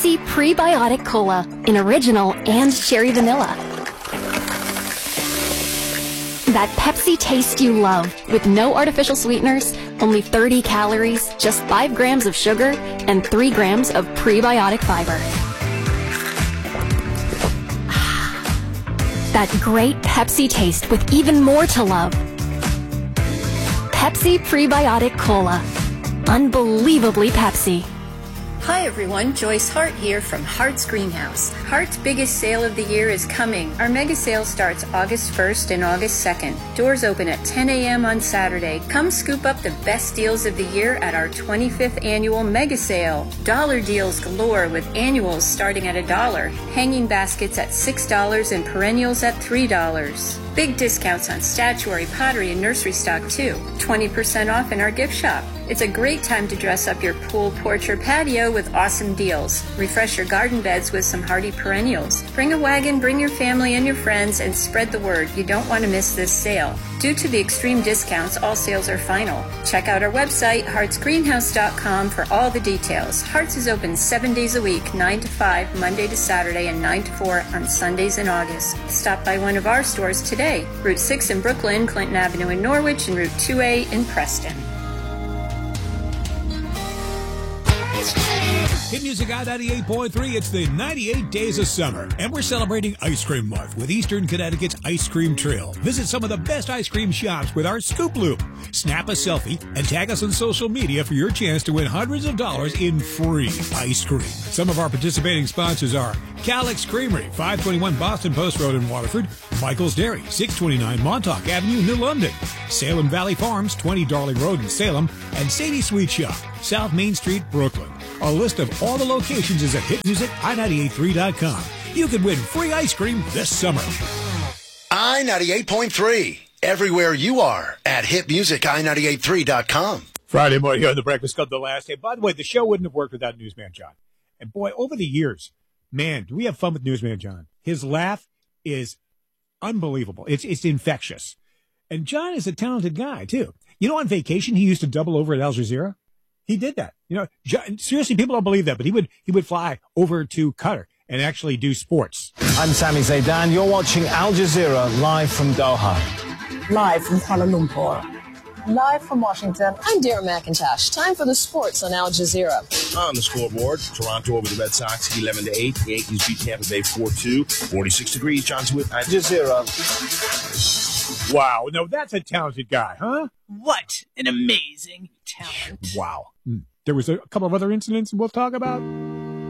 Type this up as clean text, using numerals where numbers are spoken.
Pepsi Prebiotic Cola in original and cherry vanilla. That Pepsi taste you love, with no artificial sweeteners, only 30 calories, just 5 grams of sugar, and 3 grams of prebiotic fiber. That great Pepsi taste with even more to love. Pepsi Prebiotic Cola. Unbelievably Pepsi. Hi everyone, Joyce Hart here from Hart's Greenhouse. Hart's biggest sale of the year is coming. Our mega sale starts August 1st and August 2nd. Doors open at 10 a.m. on Saturday. Come scoop up the best deals of the year at our 25th annual mega sale. Dollar deals galore with annuals starting at $1. Hanging baskets at $6 and perennials at $3. Big discounts on statuary, pottery, and nursery stock too. 20% off in our gift shop. It's a great time to dress up your pool, porch, or patio with awesome deals. Refresh your garden beds with some hardy perennials. Bring a wagon, bring your family and your friends, and spread the word. You don't want to miss this sale. Due to the extreme discounts, all sales are final. Check out our website, hartsgreenhouse.com, for all the details. Hart's is open 7 days a week, 9 to 5, Monday to Saturday, and 9 to 4 on Sundays in August. Stop by one of our stores today. Route 6 in Brooklyn, Clinton Avenue in Norwich, and Route 2A in Preston. Hit Music I-98.3, it's the 98 Days of Summer, and we're celebrating Ice Cream Month with Eastern Connecticut's Ice Cream Trail. Visit some of the best ice cream shops with our Scoop Loop. Snap a selfie and tag us on social media for your chance to win hundreds of dollars in free ice cream. Some of our participating sponsors are Calix Creamery, 521 Boston Post Road in Waterford, Michael's Dairy, 629 Montauk Avenue, New London, Salem Valley Farms, 20 Darling Road in Salem, and Sadie Sweet Shop, South Main Street, Brooklyn. A list of all the locations is at hitmusici983.com. You could win free ice cream this summer. I-98.3, everywhere you are at hitmusici983.com. Friday morning here on the Breakfast Club, the last day. By the way, the show wouldn't have worked without Newsman John. And boy, over the years, man, do we have fun with Newsman John. His laugh is unbelievable. It's infectious. And John is a talented guy, too. You know, on vacation, he used to double over at Al Jazeera. He did that. You know, seriously, people don't believe that, but he would fly over to Qatar and actually do sports. I'm Sami Zaidan. You're watching Al Jazeera live from Doha. Live from Kuala Lumpur. Live from Washington. I'm Dara McIntosh. Time for the sports on Al Jazeera. On the scoreboard, Toronto over the Red Sox, 11-8. The Yankees beat Tampa Bay 4-2. 46 degrees. John Stewart, Al Jazeera. Wow. No, that's a talented guy, huh? What an amazing talent. Wow. There was a couple of other incidents we'll talk about.